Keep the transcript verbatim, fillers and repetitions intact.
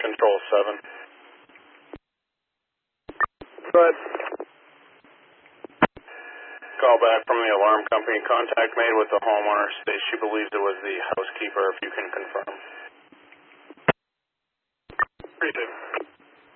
Control seven. Go ahead. Call back from the alarm company. Contact made with the homeowner. States she believes it was the housekeeper, if you can confirm. Appreciate it.